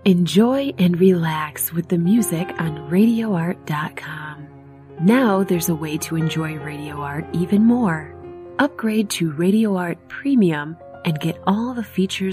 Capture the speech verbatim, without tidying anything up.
Enjoy and relax with the music on radio art dot com. Now there's a way to enjoy Radio Art even more. Upgrade to Radio Art Premium and get all the features